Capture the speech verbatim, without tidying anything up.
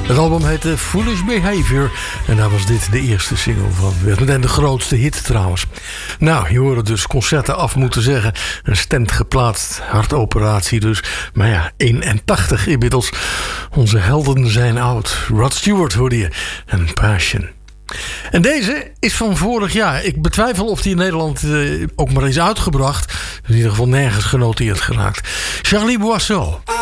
Het album heette Foolish Behavior. En daar was dit de eerste single van. Werd meteen de grootste hit trouwens. Nou, je hoorde dus concerten af moeten zeggen. Een stent geplaatst, hartoperatie dus. Maar ja, eenentachtig inmiddels. Onze helden zijn oud. Rod Stewart hoorde je. En Passion. En deze is van vorig jaar. Ik betwijfel of die in Nederland uh, ook maar is uitgebracht. In ieder geval nergens genoteerd geraakt. Charlie Boisseau.